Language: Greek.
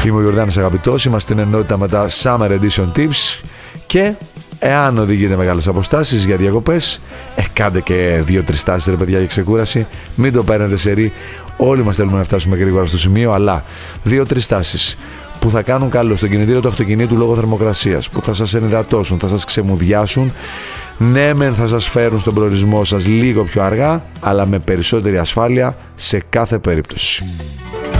Είμαι ο Γιορδάνης Αγαπητός, είμαστε στην ενότητα με τα Summer Edition Tips και εάν οδηγείτε μεγάλες αποστάσεις για διακοπές, κάντε και 2-3 τάσεις ρε παιδιά για ξεκούραση, μην το παίρνετε σε ρί, όλοι μας θέλουμε να φτάσουμε γρήγορα στο σημείο, αλλά 2-3 τάσεις που θα κάνουν καλό στον κινητήριο του αυτοκινήτου λόγω θερμοκρασίας, που θα σας ενυδατώσουν, θα σας ξεμουδιάσουν, ναι μεν θα σας φέρουν στον προορισμό σας λίγο πιο αργά, αλλά με περισσότερη ασφάλεια σε κάθε περίπτωση.